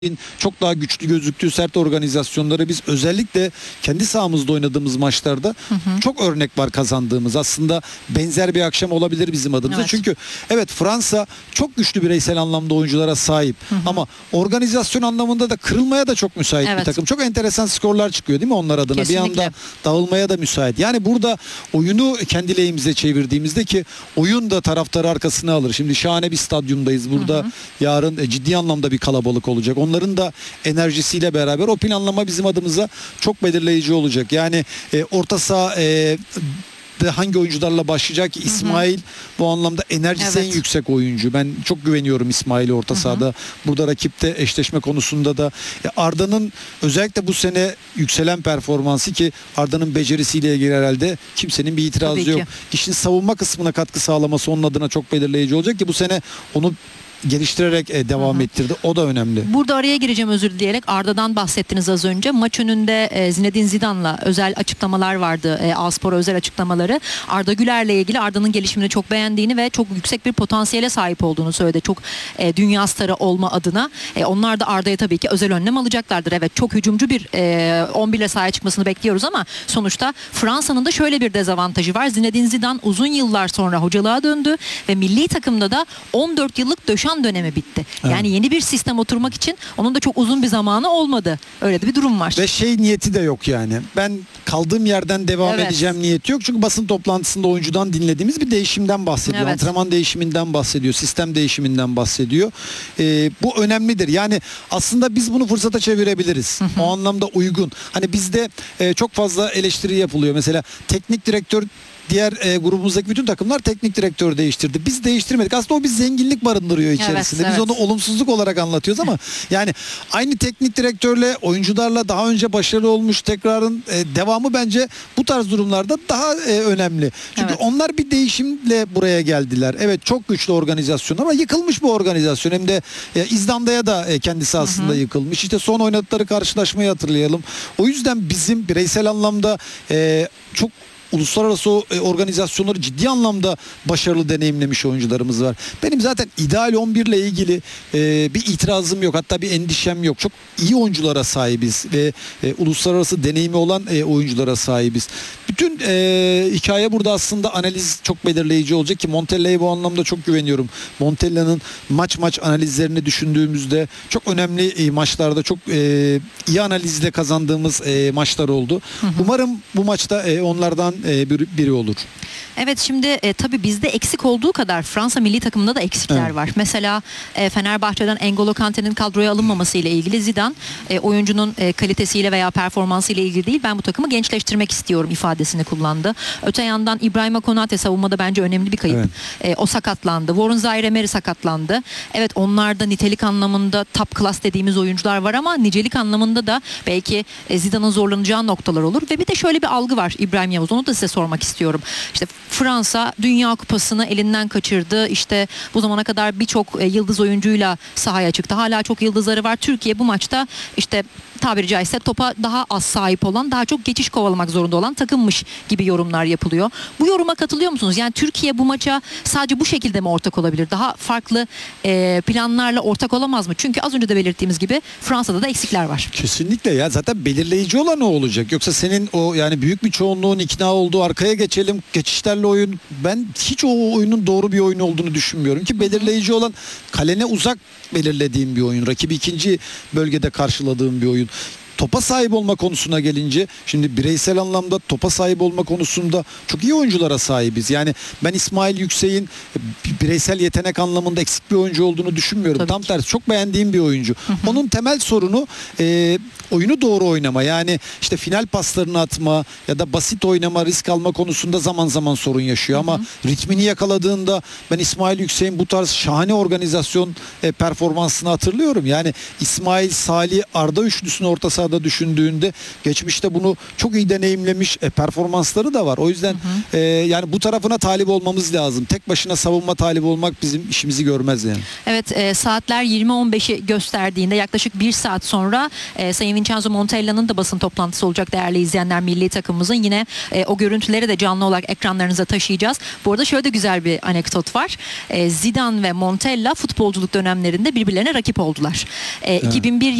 çok daha güçlü gözüktüğü sert organizasyonları biz özellikle kendi sahamızda oynadığımız maçlarda çok örnek var kazandığımız. Aslında benzer bir akşam olabilir bizim adımıza. Evet. Çünkü evet, Fransa çok güçlü bireysel anlamda oyunculara sahip. Ama organizasyon anlamında da kırılmaya da çok müsait bir Evet. takım. Çok enteresan skorlar çıkıyor değil mi onlar adına? Kesinlikle. Bir anda dağılmaya da müsait. Yani burada oyunu kendi lehimize çevirdiğimizde ki oyun da taraftarı arkasına alır. Şimdi şahane bir stadyumdayız. Burada yarın ciddi anlamda bir kalabalık olacak. Onların da enerjisiyle beraber o planlama bizim adımıza çok belirleyici olacak. Yani orta saha hangi oyuncularla başlayacak ki? İsmail bu anlamda enerjisi en yüksek oyuncu. Ben çok güveniyorum İsmail'e orta sahada. Burada rakipte eşleşme konusunda da Arda'nın özellikle bu sene yükselen performansı, ki Arda'nın becerisiyle ilgili herhalde kimsenin bir itirazı Tabii ki. yok. İşin savunma kısmına katkı sağlaması onun adına çok belirleyici olacak ki bu sene onu geliştirerek devam ettirdi. O da önemli. Burada araya gireceğim, özür dileyerek. Arda'dan bahsettiniz az önce. Maç önünde Zinedine Zidane'la özel açıklamalar vardı. Alspor'a özel açıklamaları. Arda Güler'le ilgili Arda'nın gelişimini çok beğendiğini ve çok yüksek bir potansiyele sahip olduğunu söyledi. Çok dünya starı olma adına. Onlar da Arda'ya tabii ki özel önlem alacaklardır. Evet, çok hücumcu bir 11 ile sahaya çıkmasını bekliyoruz ama sonuçta Fransa'nın da şöyle bir dezavantajı var. Zinedine Zidane uzun yıllar sonra hocalığa döndü ve milli takımda da 14 yıllık döşan dönemi bitti. Yani yeni bir sistem oturmak için onun da çok uzun bir zamanı olmadı. Öyle de bir durum var. Ve niyeti de yok yani. Ben kaldığım yerden devam Evet. edeceğim niyeti yok. Çünkü basın toplantısında oyuncudan dinlediğimiz bir değişimden bahsediyor. Evet. Antrenman değişiminden bahsediyor. Sistem değişiminden bahsediyor. Bu önemlidir. Yani aslında biz bunu fırsata çevirebiliriz. O anlamda uygun. Hani bizde çok fazla eleştiri yapılıyor. Mesela teknik direktör, diğer grubumuzdaki bütün takımlar teknik direktör değiştirdi. Biz değiştirmedik. Aslında o bir zenginlik barındırıyor içerisinde. Evet, Biz onu olumsuzluk olarak anlatıyoruz ama yani aynı teknik direktörle, oyuncularla daha önce başarılı olmuş tekrarın devamı bence bu tarz durumlarda daha önemli. Çünkü onlar bir değişimle buraya geldiler. Evet, çok güçlü organizasyon ama yıkılmış bu organizasyon. Hem de İzlanda'ya da kendisi aslında yıkılmış. İşte son oynadıkları karşılaşmayı hatırlayalım. O yüzden bizim bireysel anlamda çok uluslararası organizasyonları ciddi anlamda başarılı deneyimlemiş oyuncularımız var. Benim zaten ideal 11 ile ilgili bir itirazım yok. Hatta bir endişem yok. Çok iyi oyunculara sahibiz ve uluslararası deneyimi olan oyunculara sahibiz. Bütün hikaye burada aslında analiz çok belirleyici olacak ki Montella'ya bu anlamda çok güveniyorum. Montella'nın maç analizlerini düşündüğümüzde çok önemli maçlarda çok iyi analizle kazandığımız maçlar oldu. Umarım bu maçta onlardan biri olur. Evet, şimdi tabii bizde eksik olduğu kadar Fransa milli takımında da eksikler var. Mesela Fenerbahçe'den N'Golo Kante'nin kadroya alınmaması ile ilgili Zidane oyuncunun kalitesiyle veya performansıyla ilgili değil, ben bu takımı gençleştirmek istiyorum ifadesini kullandı. Öte yandan İbrahima Konate savunmada bence önemli bir kayıp. O sakatlandı. Warren Zaire-Emery sakatlandı. Evet, onlarda nitelik anlamında top class dediğimiz oyuncular var ama nicelik anlamında da belki Zidane'ın zorlanacağı noktalar olur. Ve bir de şöyle bir algı var İbrahim Yavuz. Onu da size sormak istiyorum. İşte Fransa Dünya Kupası'nı elinden kaçırdı. İşte bu zamana kadar birçok yıldız oyuncuyla sahaya çıktı. Hala çok yıldızları var. Türkiye bu maçta işte tabiri caizse topa daha az sahip olan, daha çok geçiş kovalamak zorunda olan takımmış gibi yorumlar yapılıyor. Bu yoruma katılıyor musunuz? Yani Türkiye bu maça sadece bu şekilde mi ortak olabilir? Daha farklı planlarla ortak olamaz mı? Çünkü az önce de belirttiğimiz gibi Fransa'da da eksikler var. Kesinlikle ya. Zaten belirleyici olan o olacak. Yoksa senin o yani büyük bir çoğunluğun ikna olduğu arkaya geçelim, geçişlerle oyun, ben hiç o oyunun doğru bir oyun olduğunu düşünmüyorum ki belirleyici olan kalene uzak belirlediğim bir oyun. Rakibi ikinci bölgede karşıladığım bir oyun. Topa sahip olma konusuna gelince, şimdi bireysel anlamda topa sahip olma konusunda çok iyi oyunculara sahibiz. Yani ben İsmail Yüksek'in bireysel yetenek anlamında eksik bir oyuncu olduğunu düşünmüyorum. Tabii Tam ki. tersi, çok beğendiğim bir oyuncu. Onun temel sorunu oyunu doğru oynama. Yani işte final paslarını atma ya da basit oynama, risk alma konusunda zaman zaman sorun yaşıyor. Ama ritmini yakaladığında ben İsmail Yüksek'in bu tarz şahane organizasyon performansını hatırlıyorum. Yani İsmail, Salih, Arda üçlüsünü orta sahada sahada düşündüğünde geçmişte bunu çok iyi deneyimlemiş, performansları da var. O yüzden yani bu tarafına talip olmamız lazım. Tek başına savunma talibi olmak bizim işimizi görmez yani. Evet, saatler 20.15'i gösterdiğinde yaklaşık 1 saat sonra Sayın Vincenzo Montella'nın da basın toplantısı olacak değerli izleyenler, milli takımımızın. Yine o görüntüleri de canlı olarak ekranlarınıza taşıyacağız. Bu arada şöyle de güzel bir anekdot var. Zidane ve Montella futbolculuk dönemlerinde birbirlerine rakip oldular. 2001